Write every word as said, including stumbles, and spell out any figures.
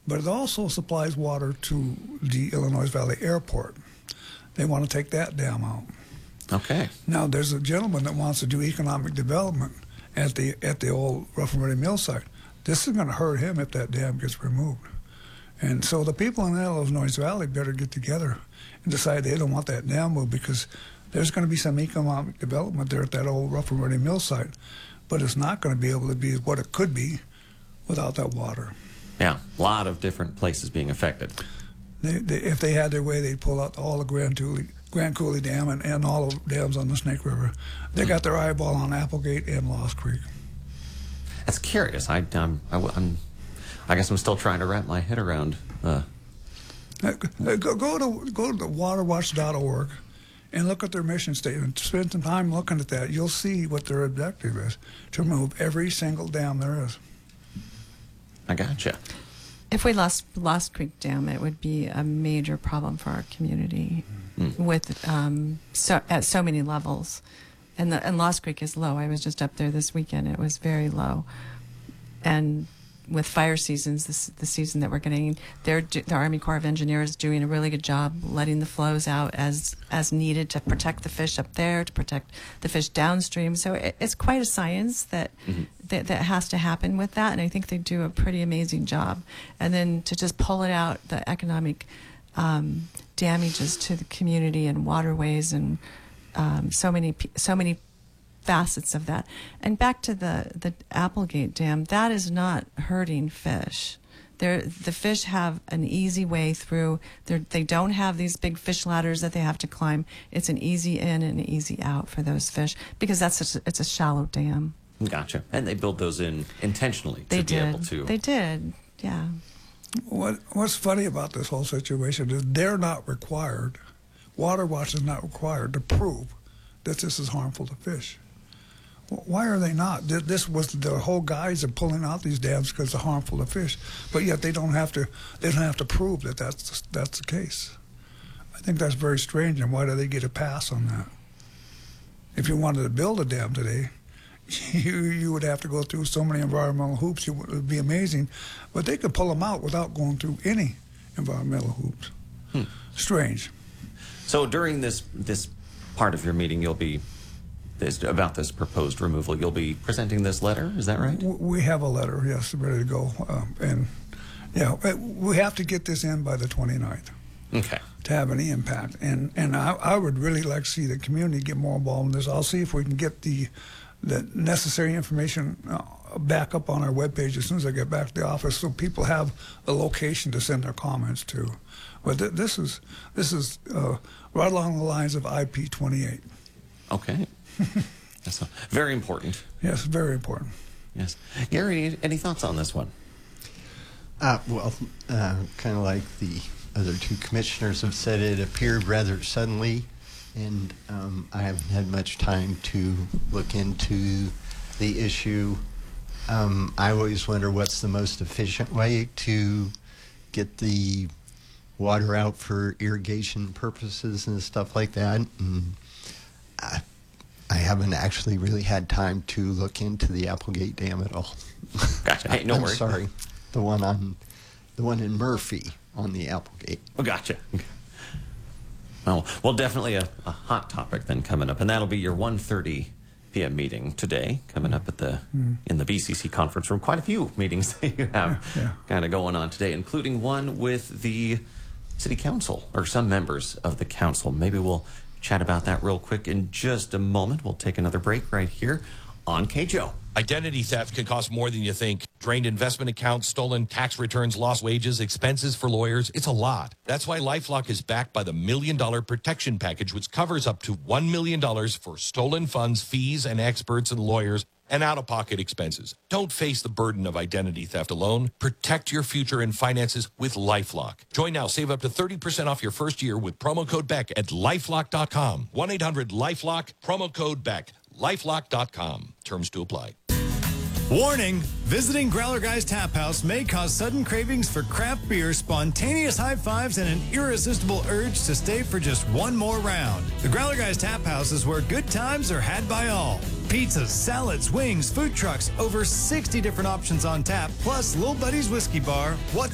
but it also supplies water to the Illinois Valley Airport. They want to take that dam out. Okay. Now, there's a gentleman that wants to do economic development at the at the old Rough and Ready mill site. This is going to hurt him if that dam gets removed. And so the people in the Illinois Valley better get together and decide they don't want that dam moved, because there's going to be some economic development there at that old Rough and Ready mill site, but it's not going to be able to be what it could be without that water. Yeah, a lot of different places being affected. They, they, if they had their way, they'd pull out all the Grand Coulee, Grand Coulee Dam and, and all the dams on the Snake River. They got their eyeball on Applegate and Lost Creek. That's curious. I, um, I, I'm, I guess I'm still trying to wrap my head around. Uh... Go, go to go to the water watch dot org and look at their mission statement. Spend some time looking at that. You'll see what their objective is: to remove every single dam there is. I gotcha. If we lost Lost Creek Dam, it would be a major problem for our community mm. with um, so at so many levels. And the, and Lost Creek is low. I was just up there this weekend. It was very low. And with fire seasons, this the season that we're getting, they're, the Army Corps of Engineers doing a really good job letting the flows out as as needed to protect the fish up there, to protect the fish downstream. So it, it's quite a science that, mm-hmm. that that has to happen with that, and I think they do a pretty amazing job. And then to just pull it out, the economic um, damages to the community and waterways and um, so many so many. facets of that. And back to the, the Applegate Dam, that is not hurting fish. They're, the fish have an easy way through. They're, they don't have these big fish ladders that they have to climb. It's an easy in and an easy out for those fish, because that's such a, it's a shallow dam. Gotcha. And they build those in intentionally to they be did. able to... They did, yeah. What What's funny about this whole situation is they're not required, Water Watch is not required to prove that this is harmful to fish. Why are they not? This was the whole guise of pulling out these dams because they're harmful to fish, but yet they don't have to. They don't have to prove that that's that's the case. I think that's very strange. And why do they get a pass on that? If you wanted to build a dam today, you you would have to go through so many environmental hoops. It would be amazing, but they could pull them out without going through any environmental hoops. Hmm. Strange. So during this this part of your meeting, you'll be. This, about this proposed removal, you'll be presenting this letter, is that right? We have a letter, yes, ready to go. Um, and, yeah, we have to get this in by the twenty-ninth. Okay. To have any impact. And and I, I would really like to see the community get more involved in this. I'll see if we can get the, the necessary information uh, back up on our webpage as soon as I get back to the office, so people have a location to send their comments to. But th this is, this is uh, right along the lines of I P twenty-eight. Okay. That's very important. Yes, very important. Yes. Gary, any thoughts on this one? Uh, well, uh, kind of like the other two commissioners have said, it appeared rather suddenly, and um, I haven't had much time to look into the issue. Um, I always wonder what's the most efficient way to get the water out for irrigation purposes and stuff like that. And I, I haven't actually really had time to look into the Applegate Dam at all. Gotcha. Hey, no I'm worries. sorry. The one on, the one in Murphy on the Applegate. Oh, gotcha. Well, well, definitely a, a hot topic then coming up, and that'll be your one thirty p m meeting today, coming up at the mm. in the B C C conference room. Quite a few meetings that you have yeah, yeah. kind of going on today, including one with the city council or some members of the council. Maybe we'll chat about that real quick in just a moment. We'll take another break right here on K J O. Identity theft can cost more than you think. Drained investment accounts, stolen tax returns, lost wages, expenses for lawyers. It's a lot. That's why LifeLock is backed by the Million Dollar Protection Package, which covers up to one million dollars for stolen funds, fees, and experts and lawyers, and out-of-pocket expenses. Don't face the burden of identity theft alone. Protect your future and finances with LifeLock. Join now. Save up to thirty percent off your first year with promo code Beck at lifelock dot com. one eight hundred LifeLock, promo code Beck. lifelock dot com. Terms to apply. Warning! Visiting Growler Guy's Tap House may cause sudden cravings for craft beer, spontaneous high fives, and an irresistible urge to stay for just one more round. The Growler Guy's Tap House is where good times are had by all. Pizzas, salads, wings, food trucks, over sixty different options on tap, plus Lil Buddy's Whiskey Bar. What's